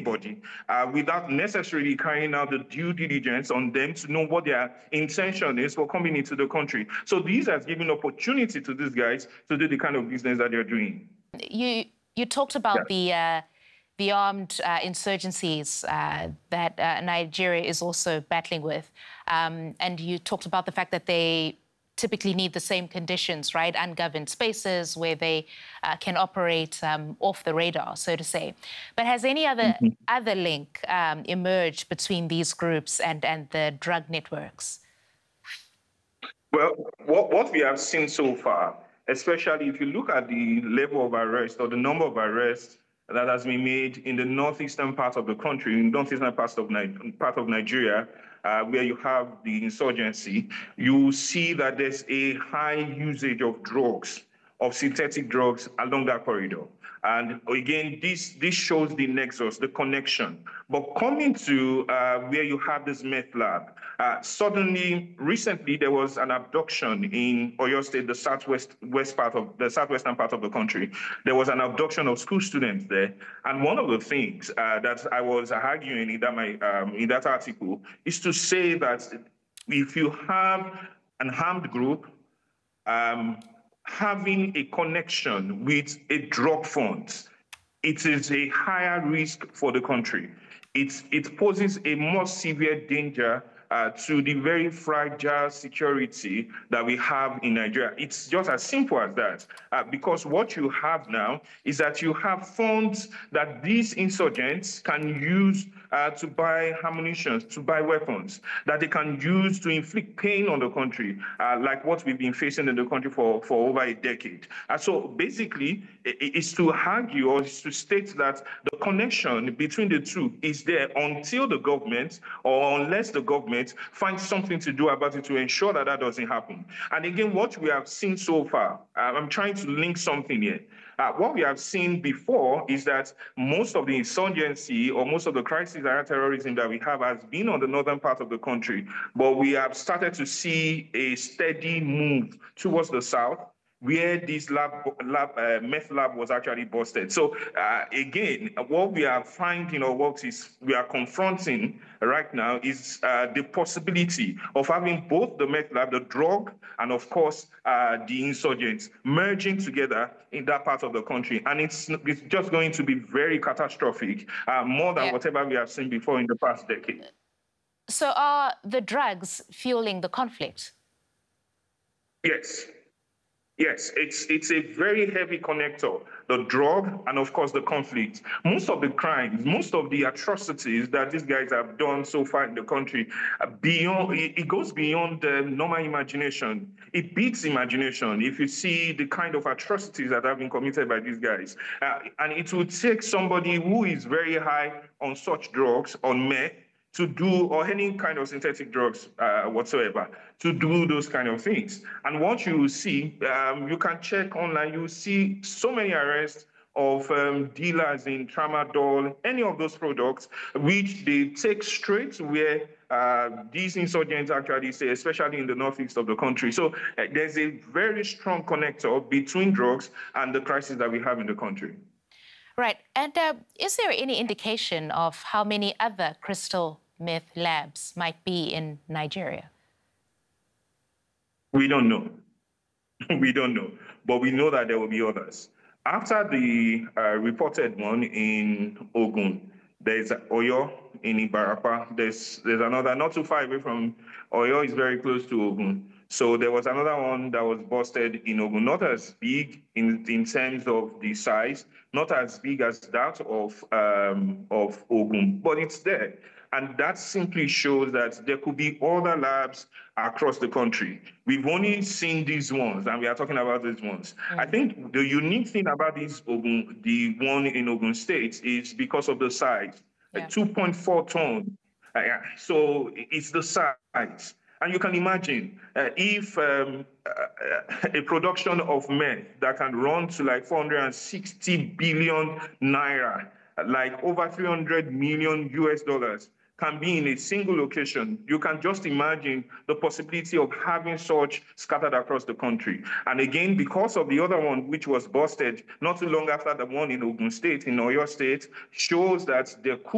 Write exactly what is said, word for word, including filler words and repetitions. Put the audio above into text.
anybody uh, without necessarily carrying out the due diligence on them to know what their intention is for coming into the country. So these has given opportunity to these guys to do the kind of business that they're doing. You you talked about Yeah. the uh, the armed uh, insurgencies uh, that uh, Nigeria is also battling with, um, and you talked about the fact that they typically need the same conditions, right? Ungoverned spaces where they uh, can operate um, off the radar, so to say. But has any other Mm-hmm. other link um, emerged between these groups and and the drug networks? Well, what, what we have seen so far, especially if you look at the level of arrest or the number of arrests that has been made in the northeastern part of the country, in the northeastern part of, part of Nigeria, uh, where you have the insurgency, you see that there's a high usage of drugs, of synthetic drugs along that corridor. And again, this, this shows the nexus, the connection. But coming to uh, where you have this meth lab, uh, suddenly, recently, there was an abduction in Oyo State, the southwest west part of the southwestern part of the country. There was an abduction of school students there. And one of the things uh, that I was arguing in that, my, um, in that article is to say that if you have an armed group, um, having a connection with a drug fund, it is a higher risk for the country. It, it poses a more severe danger uh, to the very fragile security that we have in Nigeria. It's just as simple as that, uh, because what you have now is that you have funds that these insurgents can use uh, to buy ammunition, to buy weapons, that they can use to inflict pain on the country, uh, like what we've been facing in the country for, for over a decade. Uh, so basically, it's to argue or it's to state that the connection between the two is there until the government, or unless the government finds something to do about it to ensure that that doesn't happen. And again, what we have seen so far, uh, I'm trying to link something here. Uh, what we have seen before is that most of the insurgency or most of the crisis and terrorism that we have has been on the northern part of the country, but we have started to see a steady move towards the south, where this lab, lab uh, meth lab was actually busted. So uh, again, what we are finding or what is we are confronting right now is uh, the possibility of having both the meth lab, the drug, and of course uh, the insurgents merging together in that part of the country. And it's, it's just going to be very catastrophic, uh, more than Yeah. whatever we have seen before in the past decade. So are the drugs fueling the conflict? Yes. Yes, it's it's a very heavy connector, the drug and, of course, the conflict. Most of the crimes, most of the atrocities that these guys have done so far in the country, uh, beyond it, it goes beyond the normal imagination. It beats imagination if you see the kind of atrocities that have been committed by these guys. Uh, and it would take somebody who is very high on such drugs, on meth, to do, or any kind of synthetic drugs uh, whatsoever, to do those kind of things. And what you will see, um, you can check online, you will see so many arrests of um, dealers in tramadol, any of those products, which they take straight to where uh, these insurgents actually say, especially in the northeast of the country. So uh, there's a very strong connector between drugs and the crisis that we have in the country. Right. And uh, is there any indication of how many other crystal meth labs might be in Nigeria? We don't know. We don't know. But we know that there will be others. After the uh, reported one in Ogun, there's Oyo in Ibarapa. There's, there's another not too far away from Oyo, is very close to Ogun. So there was another one that was busted in Ogun, not as big in, in terms of the size, not as big as that of, um, of Ogun, but it's there. And that simply shows that there could be other labs across the country. We've only seen these ones, and we are talking about these ones. Mm-hmm. I think the unique thing about this Ogun, the one in Ogun State, is because of the size, yeah. two point four ton. Uh, so it's the size. And you can imagine uh, if um, uh, a production of meth that can run to like four hundred sixty billion naira, like over three hundred million U S dollars, can be in a single location, you can just imagine the possibility of having such scattered across the country. And again, because of the other one, which was busted not too long after the one in Ogun State, in Oyo State, shows that there could